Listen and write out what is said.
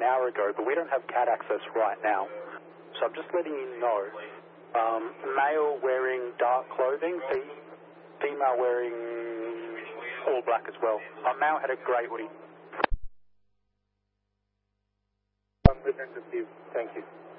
an hour ago, but we don't have CAD access right now. So I'm just letting you know. Male wearing dark clothing, female wearing all black as well. Male had a grey hoodie. Thank you.